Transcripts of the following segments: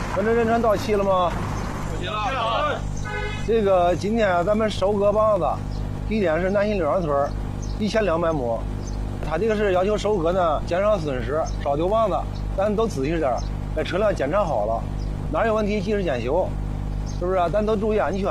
咱这人船到齐了吗？ 到齐了。 这个今天咱们收割棒子，地点是南新六张村，1200亩。他这个是要求收割呢，减少损失，少丢棒子，咱都仔细点，把车辆检查好了，哪有问题及时检修，是不是啊？咱都注意安全。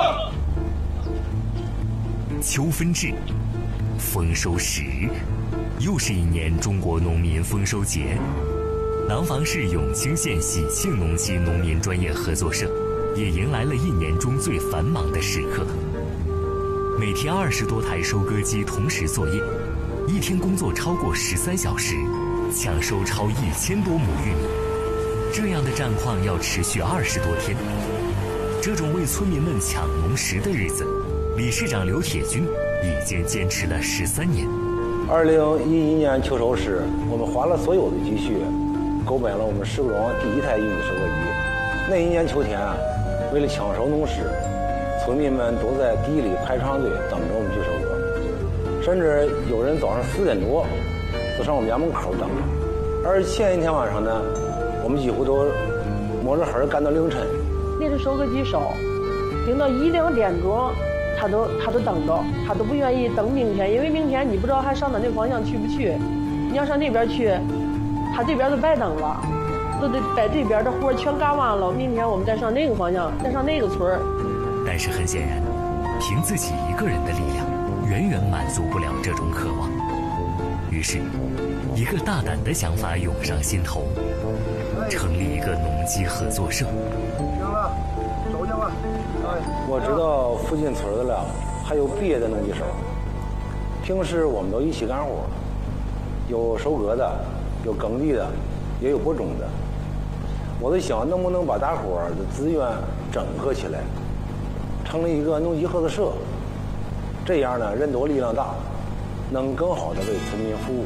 秋分至，丰收时，又是一年中国农民丰收节。廊坊市永清县喜庆农机农民专业合作社也迎来了一年中最繁忙的时刻。每天20多台收割机同时作业，一天工作超过13小时，抢收超1000多亩玉米。这样的战况要持续20多天。这种为村民们抢农时的日子，理事长刘铁军已经坚持了13年。 2011年秋收时，我们花了所有的积蓄，购买了我们石鼓庄第1台玉米收割机。那一年秋天啊，为了抢收农时，村民们都在地里排长队等着我们去收割，甚至有人早上4点多就上我们家门口等着。而前一天晚上呢，我们几乎都摸着黑干到凌晨。 那个收割机烧，顶到1、2点钟，他都等着，他都不愿意等明天，因为明天你不知道还上到那个方向去不去。你要上那边去，他这边都白等了，都得把这边的活全干完了，明天我们再上那个方向，再上那个村儿。 但是很显然，凭自己一个人的力量，远远满足不了这种渴望。于是，一个大胆的想法涌上心头，成立一个农机合作社。 行了，收下吧。我知道附近村的了，还有别的农机手，平时我们都一起干活，有收割的，有耕地的，也有播种的。我在想，能不能把大伙儿的资源整合起来，成立一个农机合作社，这样呢，人多力量大，能更好的为村民服务。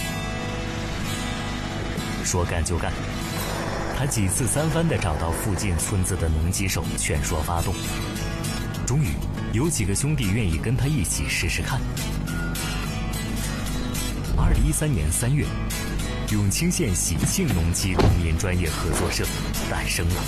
说干就干，他几次3番地找到附近村子的农机手劝说发动，终于有几个兄弟愿意跟他一起试试看。2013年3月，永清县喜庆农机农民专业合作社诞生了。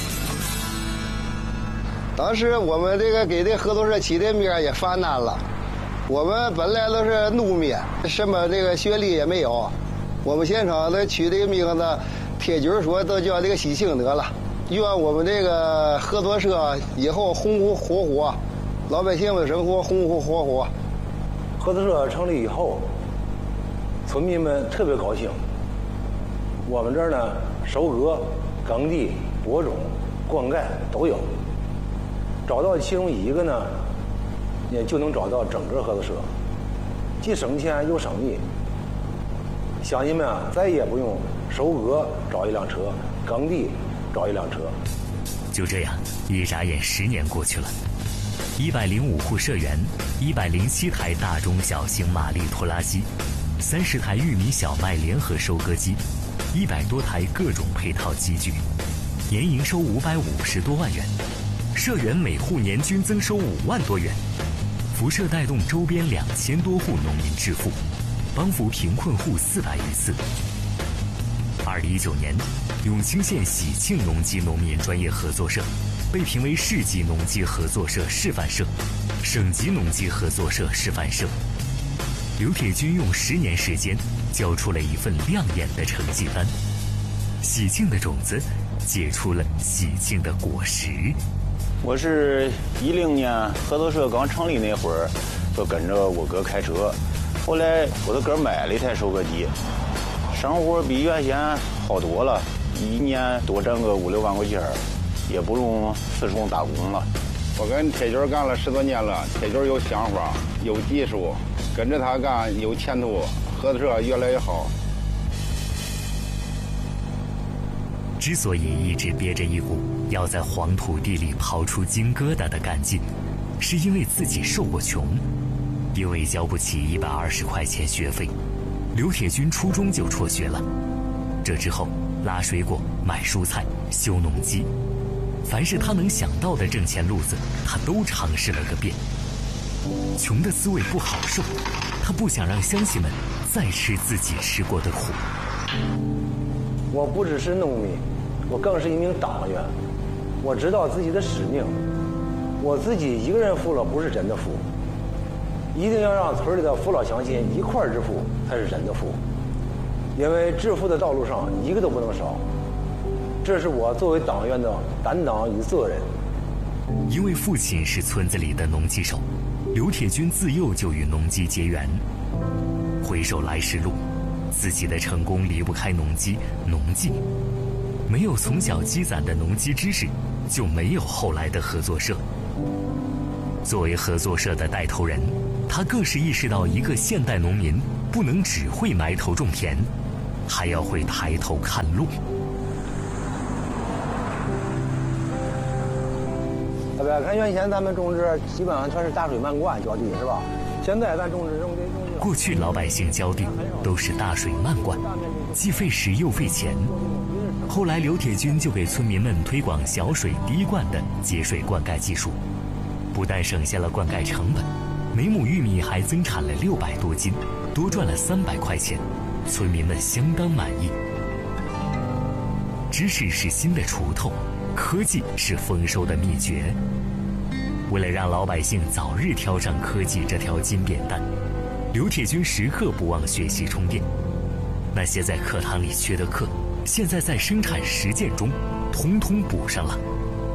当时我们这个给这合作社起的名也犯难了，我们本来都是农民，什么这个学历也没有，我们现场的取这个名字，铁军说都叫这个喜庆得了。愿我们这个合作社以后红红火火，老百姓的生活红红火火。 合作社成立以后，村民们特别高兴。我们这儿呢，收割、耕地、播种、灌溉都有。找到其中一个呢，也就能找到整个合作社，既省钱又省力。乡亲们啊，再也不用收割找一辆车，耕地找一辆车。 就这样，一眨眼10年过去了，105户社员，107台大中小型马力拖拉机，30台玉米小麦联合收割机，100多台各种配套机具，年营收550多万元。社员每户年均增收5万多元，辐射带动周边2000多户农民致富，帮扶贫困户400余次。2019年，永清县喜庆农机农民专业合作社被评为市级农机合作社示范社、省级农机合作社示范社。刘铁军用10年时间交出了一份亮眼的成绩单，喜庆的种子结出了喜庆的果实。 我是10年合作社刚成立那会儿，就跟着我哥开车，后来我的哥买了一台收割机，生活比原先好多了，一年多挣个5、6万块钱，也不用四处打工了。 我跟铁军干了10多年了，铁军有想法，有技术，跟着他干有前途，合作社越来越好。 之所以一直憋着一股要在黄土地里刨出金疙瘩的干劲，是因为自己受过穷，因为交不起120块钱学费，刘铁军初中就辍学了。这之后，拉水果、买蔬菜、修农机，凡是他能想到的挣钱路子，他都尝试了个遍。穷的滋味不好受，他不想让乡亲们再吃自己吃过的苦。 我不只是农民， 我更是一名党员。我知道自己的使命，我自己一个人富了不是真的富，一定要让村里的父老乡亲一块儿致富才是真的富。因为致富的道路上一个都不能少，这是我作为党员的担当与责任。 因为父亲是村子里的农机手，刘铁军自幼就与农机结缘。回首来时路，自己的成功离不开农机、农技。没有从小积攒的农机知识，就没有后来的合作社。作为合作社的带头人，他更是意识到一个现代农民不能只会埋头种田，还要会抬头看路。 看原先咱们种植基本上全是大水漫灌浇地，是吧？现在咱种植过去老百姓浇地都是大水漫灌，既费时又费钱。后来刘铁军就给村民们推广小水滴灌的节水灌溉技术，不但省下了灌溉成本，每亩玉米还增产了600多斤，多赚了300块钱，村民们相当满意。知识是新的锄头，科技是丰收的秘诀。为了让老百姓早日挑上科技这条金扁担，刘铁军时刻不忘学习充电。那些在课堂里缺的课，现在在生产实践中通通补上了。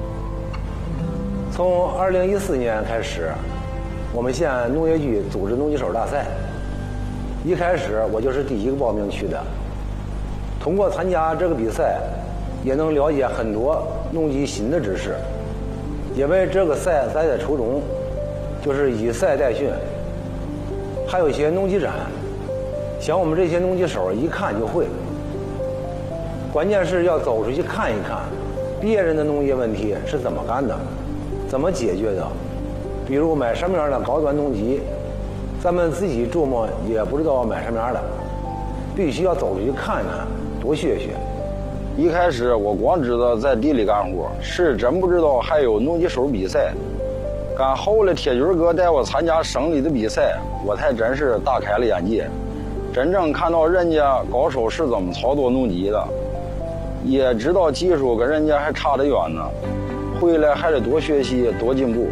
从2014年开始，我们县农业局组织农机手大赛，一开始我就是第一个报名去的。通过参加这个比赛，也能了解很多农机新的知识。因为这个赛的初衷就是以赛代训，还有一些农机展，像我们这些农机手一看就会。关键是要走出去看一看别人的农业问题是怎么干的，怎么解决的。比如买什么样的高端农机，咱们自己琢磨也不知道买什么样的，必须要走出去看一看，多学学。 一开始我光知道在地里干活，是真不知道还有农机手比赛。干后来铁军哥带我参加省里的比赛，我才真是大开了眼界，真正看到人家高手是怎么操作农机的，也知道技术跟人家还差得远呢，回来还得多学习多进步。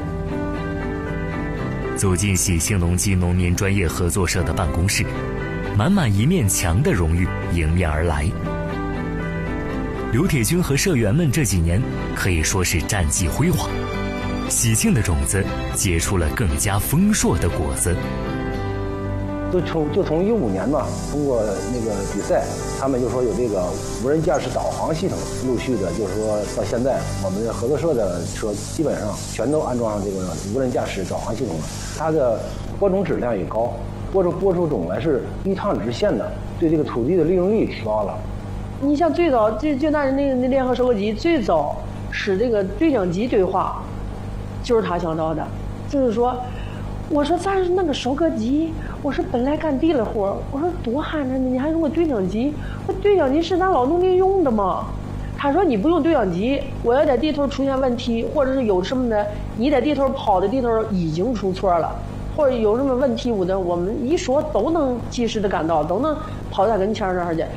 走进喜庆农机农民专业合作社的办公室，满满一面墙的荣誉迎面而来。刘铁军和社员们这几年可以说是战绩辉煌，喜庆的种子结出了更加丰硕的果子。 就从15年吧，通过那个比赛，他们就说有这个无人驾驶导航系统，陆续的就是说到现在，我们的合作社的车基本上全都安装上这个无人驾驶导航系统了。它的播种质量也高，播出种来是一趟直线的，对这个土地的利用率提高了。 你像最早就那联合收割机最早使这个对讲机对话，就是他想到的。就是说，我说咱那个收割机，我说本来干地里活，我说多寒碜呢，你还用个对讲机？我对讲机是咱老农民用的嘛。他说你不用对讲机，我要在地头出现问题，或者是有什么的，你在地头跑的地头已经出错了，或者有什么问题，我们一说都能及时的赶到，都能跑在跟前这儿去。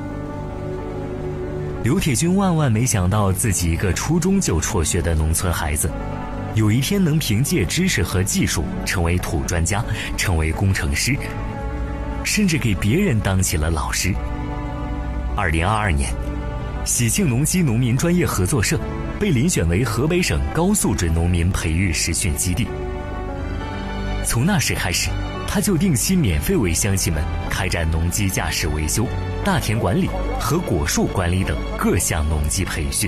刘铁军万万没想到，自己一个初中就辍学的农村孩子，有一天能凭借知识和技术成为土专家，成为工程师，甚至给别人当起了老师。2022年，喜庆农机农民专业合作社被遴选为河北省高素质农民培育实训基地。从那时开始，他就定期免费为乡亲们开展农机驾驶维修、大田管理和果树管理等各项农机培训。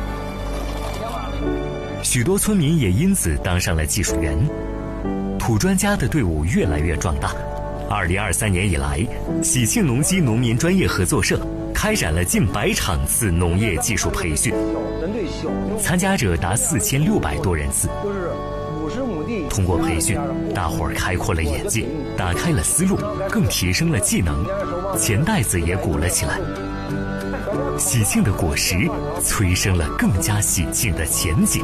许多村民也因此当上了技术员，土专家的队伍越来越壮大。2023年以来，喜庆农机农民专业合作社开展了近100场次农业技术培训，参加者达4600多人次。通过培训，大伙儿开阔了眼界，打开了思路，更提升了技能，钱袋子也鼓了起来。喜庆的果实催生了更加喜庆的前景。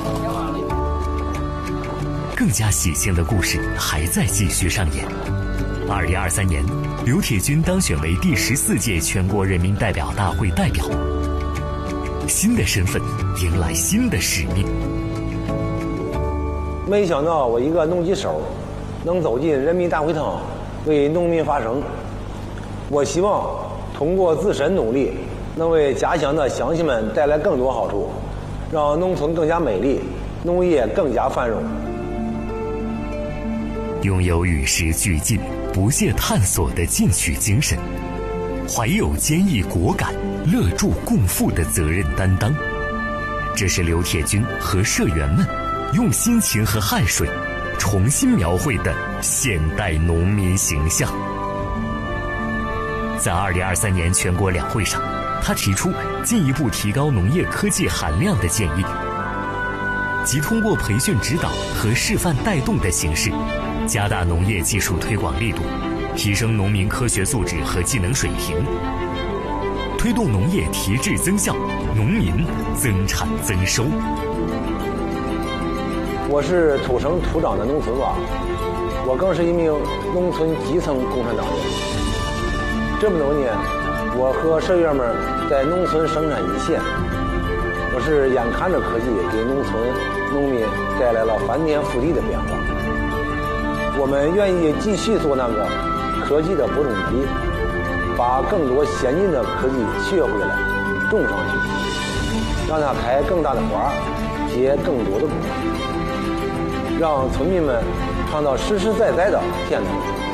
更加喜庆的故事还在继续上演。2023年，刘铁军当选为第14届全国人民代表大会代表。 新的身份，迎来新的使命。 没想到我一个农机手能走进人民大会堂，为农民发声。我希望通过自身努力，能为家乡的乡亲们带来更多好处，让农村更加美丽，农业更加繁荣。 拥有与时俱进、不懈探索的进取精神，怀有坚毅果敢、乐助共富的责任担当，这是刘铁军和社员们用辛勤和汗水重新描绘的现代农民形象。在2023年全国两会上，他提出进一步提高农业科技含量的建议，即通过培训指导和示范带动的形式，加大农业技术推广力度，提升农民科学素质和技能水平，推动农业提质增效，农民增产增收。 我是土生土长的农村娃，我更是一名农村基层共产党员。这么多年，我和社员们在农村生产一线，我是眼看着科技给农村农民带来了翻天覆地的变化。我们愿意继续做那个科技的播种机，把更多先进的科技学回来，种上去，让它开更大的花，结更多的果，让村民们尝到实实在在的甜头。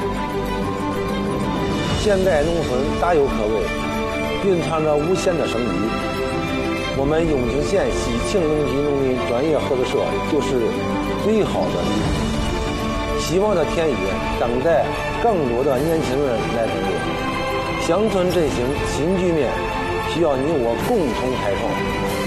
现代农村大有可为，蕴藏着无限的生机。我们永清县喜庆农机农民专业合作社就是最好的例子。希望的田野等待更多的年轻人来耕耘。乡村振兴新局面需要你我共同开创。